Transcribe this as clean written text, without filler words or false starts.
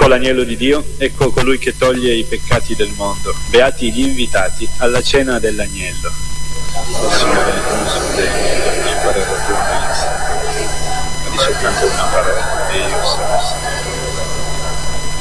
Ecco l'agnello di Dio, ecco colui che toglie i peccati del mondo. Beati gli invitati alla cena dell'agnello. Il Signore non si deve sparare la tua mente, ma di soltanto una parola e io sarò salvo.